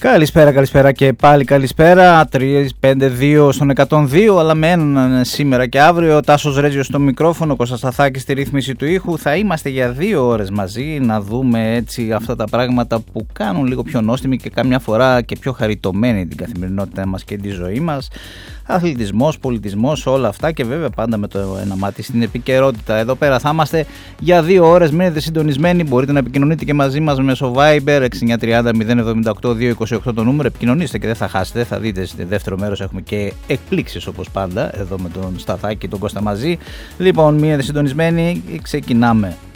Καλησπέρα και πάλι καλησπέρα. 3-5-2 στον 102, αλλά με έναν σήμερα και αύριο. Τάσος Ρέτζιος στο μικρόφωνο, Κώστας Σταθάκης στη ρύθμιση του ήχου. Θα είμαστε για 2 ώρες μαζί να δούμε έτσι αυτά τα πράγματα που κάνουν λίγο πιο νόστιμη και καμιά φορά και πιο χαριτωμένη την καθημερινότητα μας και τη ζωή μας. Αθλητισμός, πολιτισμός, όλα αυτά και βέβαια πάντα με το ένα μάτι στην επικαιρότητα. Εδώ πέρα θα είμαστε για 2 ώρες. Μείνετε συντονισμένοι. Μπορείτε να επικοινωνείτε και μαζί μας μέσω Viber 6930 078 228 το νούμερο. Επικοινωνήστε και δεν θα χάσετε. Θα δείτε στο δεύτερο μέρος έχουμε και εκπλήξεις όπως πάντα εδώ με τον Σταθάκη και τον Κώστα μαζί. Λοιπόν, μείνετε συντονισμένοι. Ξεκινάμε.